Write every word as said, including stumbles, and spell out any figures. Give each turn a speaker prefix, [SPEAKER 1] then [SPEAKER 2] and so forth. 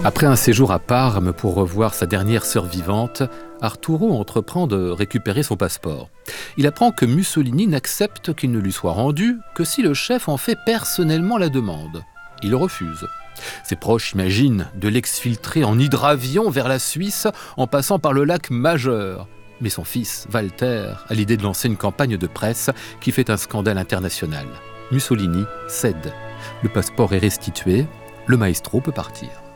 [SPEAKER 1] Après un séjour à Parme pour revoir sa dernière sœur vivante, Arturo entreprend de récupérer son passeport. Il apprend que Mussolini n'accepte qu'il ne lui soit rendu que si le chef en fait personnellement la demande. Il refuse. Ses proches imaginent de l'exfiltrer en hydravion vers la Suisse en passant par le lac Majeur. Mais son fils, Walter, a l'idée de lancer une campagne de presse qui fait un scandale international. Mussolini cède. Le passeport est restitué, le maestro peut partir.